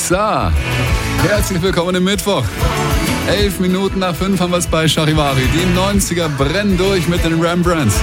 So, herzlich willkommen im Mittwoch. 11 Minuten nach 5 haben wir es bei Charivari. Die 90er brennen durch mit den Rembrandts.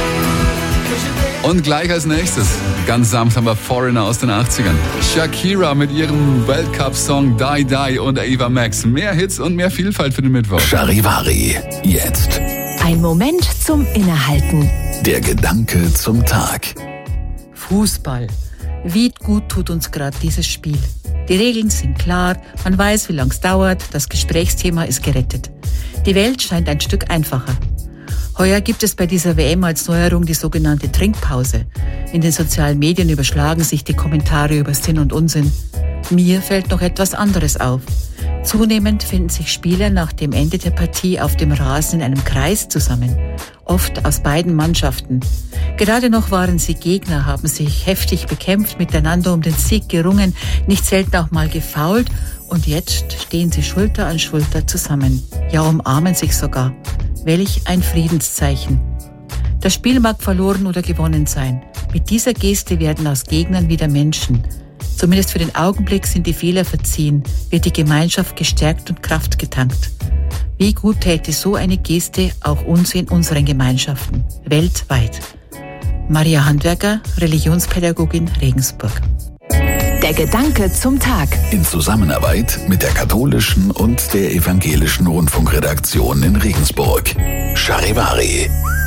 Und gleich als nächstes, ganz sanft haben wir Foreigner aus den 80ern. Shakira mit ihrem Weltcup-Song Die Die und Ava Max. Mehr Hits und mehr Vielfalt für den Mittwoch. Charivari, jetzt. Ein Moment zum Innehalten. Der Gedanke zum Tag. Fußball. Wie gut tut uns gerade dieses Spiel. Die Regeln sind klar, man weiß, wie lang es dauert, das Gesprächsthema ist gerettet. Die Welt scheint ein Stück einfacher. Heuer gibt es bei dieser WM als Neuerung die sogenannte Trinkpause. In den sozialen Medien überschlagen sich die Kommentare über Sinn und Unsinn. Mir fällt noch etwas anderes auf. Zunehmend finden sich Spieler nach dem Ende der Partie auf dem Rasen in einem Kreis zusammen. Oft aus beiden Mannschaften. Gerade noch waren sie Gegner, haben sich heftig bekämpft, miteinander um den Sieg gerungen, nicht selten auch mal gefoult. Und jetzt stehen sie Schulter an Schulter zusammen. Ja, umarmen sich sogar. Welch ein Friedenszeichen. Das Spiel mag verloren oder gewonnen sein. Mit dieser Geste werden aus Gegnern wieder Menschen. Zumindest für den Augenblick sind die Fehler verziehen, wird die Gemeinschaft gestärkt und Kraft getankt. Wie gut täte so eine Geste auch uns in unseren Gemeinschaften, weltweit. Maria Handwerker, Religionspädagogin, Regensburg. Der Gedanke zum Tag. In Zusammenarbeit mit der katholischen und der evangelischen Rundfunkredaktion in Regensburg. Charivari.